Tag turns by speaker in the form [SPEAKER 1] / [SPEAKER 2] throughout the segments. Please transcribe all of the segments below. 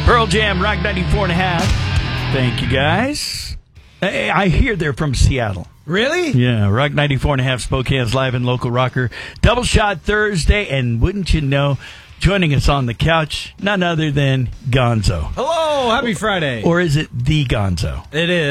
[SPEAKER 1] Pearl Jam, Rock 94.5. Thank you, guys. Hey, I hear they're from Seattle.
[SPEAKER 2] Really?
[SPEAKER 1] Yeah, Rock 94.5, Spokane's live and local rocker. Double Shot Thursday, and wouldn't you know, joining us on the couch, none other than Gonzo.
[SPEAKER 2] Hello, happy Friday.
[SPEAKER 1] Or is it the Gonzo?
[SPEAKER 2] It is.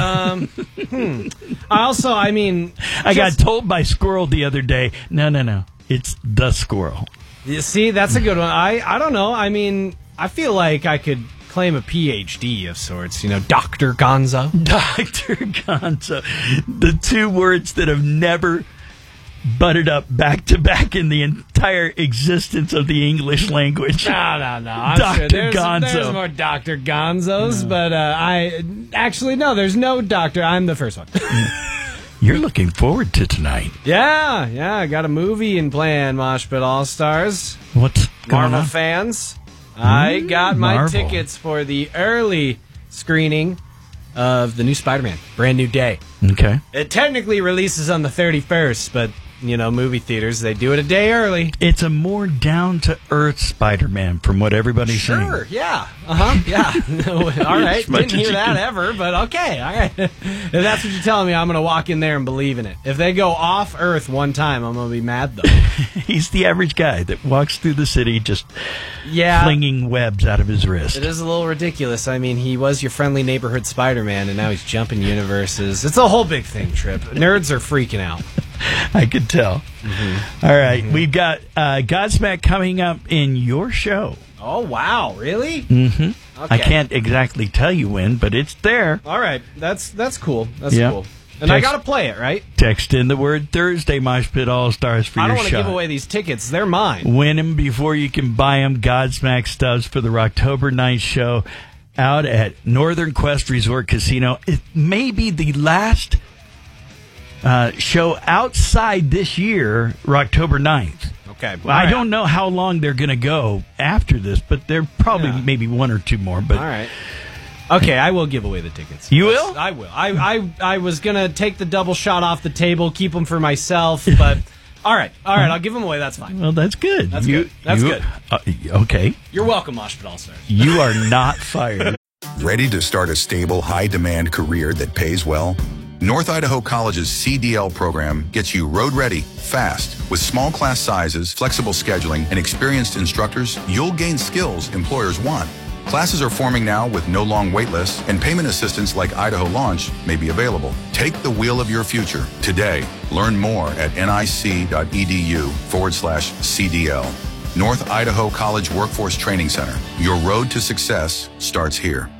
[SPEAKER 2] I
[SPEAKER 1] got told by Squirrel the other day, no, it's the Squirrel.
[SPEAKER 2] You see, that's a good one. I don't know. I mean, I feel like I could claim a PhD of sorts, Dr. Gonzo.
[SPEAKER 1] Dr. Gonzo. The two words that have never butted up back to back in the entire existence of the English language.
[SPEAKER 2] No. I'm
[SPEAKER 1] Dr.
[SPEAKER 2] sure
[SPEAKER 1] Gonzo.
[SPEAKER 2] There's more Dr. Gonzos, but no, there's no doctor. I'm the first one.
[SPEAKER 1] You're looking forward to tonight.
[SPEAKER 2] Yeah, I got a movie in plan, Mosh Pit All-Stars.
[SPEAKER 1] What's going
[SPEAKER 2] Marvel
[SPEAKER 1] on?
[SPEAKER 2] fans. I got my
[SPEAKER 1] Marvel.
[SPEAKER 2] tickets for the early screening of the new Spider-Man, Brand New Day.
[SPEAKER 1] Okay.
[SPEAKER 2] It technically releases on the 31st, but, movie theaters, they do it a day early.
[SPEAKER 1] It's a more down-to-earth Spider-Man from what everybody's saying.
[SPEAKER 2] Sure, yeah. Yeah. All right.
[SPEAKER 1] As much
[SPEAKER 2] Didn't
[SPEAKER 1] as
[SPEAKER 2] hear
[SPEAKER 1] you
[SPEAKER 2] that
[SPEAKER 1] can.
[SPEAKER 2] ever, but okay. All right. If that's what you're telling me, I'm going to walk in there and believe in it. If they go off Earth one time, I'm going to be mad, though.
[SPEAKER 1] He's the average guy that walks through the city just
[SPEAKER 2] Yeah.
[SPEAKER 1] flinging webs out of his wrist.
[SPEAKER 2] It is a little ridiculous. I mean, he was your friendly neighborhood Spider-Man, and now he's jumping universes. It's a whole big thing, Trip. Nerds are freaking out.
[SPEAKER 1] I could tell.
[SPEAKER 2] Mm-hmm.
[SPEAKER 1] All right. We've got Godsmack coming up in your show.
[SPEAKER 2] Oh, wow. Really?
[SPEAKER 1] Mm-hmm.
[SPEAKER 2] Okay.
[SPEAKER 1] I can't exactly tell you when, but it's there.
[SPEAKER 2] All right. That's cool. That's
[SPEAKER 1] Yeah.
[SPEAKER 2] cool. And I got to play it, right?
[SPEAKER 1] Text in the word Thursday, Mosh Pit All-Stars for
[SPEAKER 2] I
[SPEAKER 1] your
[SPEAKER 2] don't want to
[SPEAKER 1] shot.
[SPEAKER 2] give away these tickets. They're mine.
[SPEAKER 1] Win them before you can buy them. Godsmack stubs for the October 9th show out at Northern Quest Resort Casino. It may be the last show outside this year, October 9th.
[SPEAKER 2] Okay.
[SPEAKER 1] Well, I don't know how long they're going to go after this, but they're probably maybe one or two more. But
[SPEAKER 2] All right. Okay, I will give away the tickets.
[SPEAKER 1] You will?
[SPEAKER 2] I will. I was going to take the double shot off the table, keep them for myself, but all right, I'll give them away. That's fine.
[SPEAKER 1] Well, that's good.
[SPEAKER 2] That's good. That's good.
[SPEAKER 1] Okay.
[SPEAKER 2] You're welcome, Mosh Pit All-Stars.
[SPEAKER 1] You are not fired.
[SPEAKER 3] Ready to start a stable, high-demand career that pays well? North Idaho College's CDL program gets you road-ready, fast. With small class sizes, flexible scheduling, and experienced instructors, you'll gain skills employers want. Classes are forming now with no long wait lists, and payment assistance like Idaho Launch may be available. Take the wheel of your future today. Learn more at nic.edu/CDL. North Idaho College Workforce Training Center. Your road to success starts here.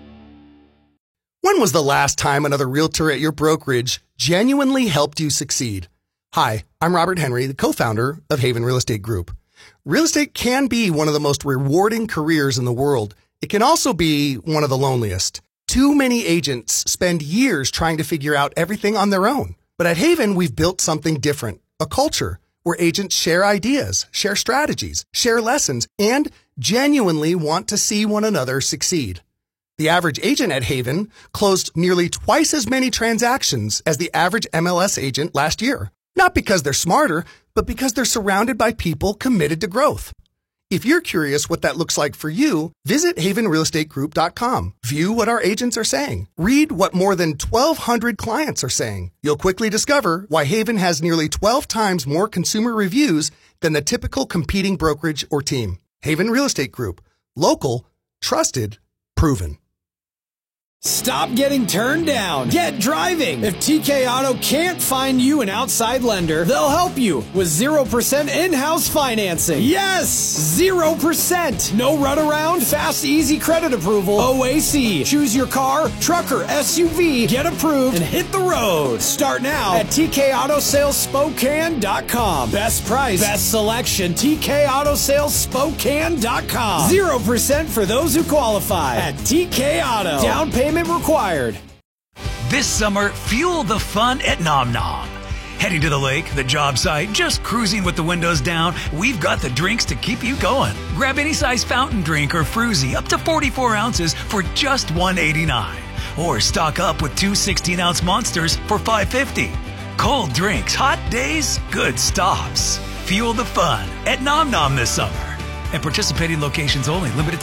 [SPEAKER 4] When was the last time another realtor at your brokerage genuinely helped you succeed? Hi, I'm Robert Henry, the co-founder of Haven Real Estate Group. Real estate can be one of the most rewarding careers in the world. It can also be one of the loneliest. Too many agents spend years trying to figure out everything on their own. But at Haven, we've built something different, a culture where agents share ideas, share strategies, share lessons, and genuinely want to see one another succeed. The average agent at Haven closed nearly twice as many transactions as the average MLS agent last year. Not because they're smarter, but because they're surrounded by people committed to growth. If you're curious what that looks like for you, visit havenrealestategroup.com. View what our agents are saying. Read what more than 1,200 clients are saying. You'll quickly discover why Haven has nearly 12 times more consumer reviews than the typical competing brokerage or team. Haven Real Estate Group. Local, trusted, proven.
[SPEAKER 5] Stop getting turned down. Get driving. If TK Auto can't find you an outside lender, they'll help you with 0% in-house financing. Yes! 0%. No runaround, fast, easy credit approval. OAC. Choose your car, truck, or SUV. Get approved and hit the road. Start now at TKAutosalesSpokane.com. Best price, best selection. TKAutosalesSpokane.com. 0% for those who qualify at TK Auto. Down payment required.
[SPEAKER 6] This summer, fuel the fun at Nom Nom. Heading to the lake, the job site, just cruising with the windows down, we've got the drinks to keep you going. Grab any size fountain drink or fruzy up to 44 ounces for just $1.89. Or stock up with two 16-ounce monsters for $5.50. Cold drinks, hot days, good stops. Fuel the fun at Nom Nom this summer. And participating locations only, limited